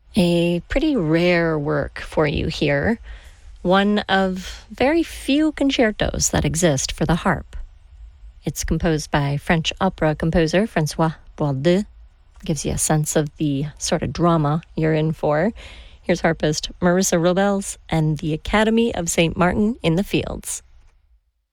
A pretty rare work for you here, one of very few concertos that exist for the harp. It's composed by French opera composer Francois Boisdeu. Gives you a sense of the sort of drama you're in for. Here's harpist Marissa Robles and the Academy of St. Martin in the Fields.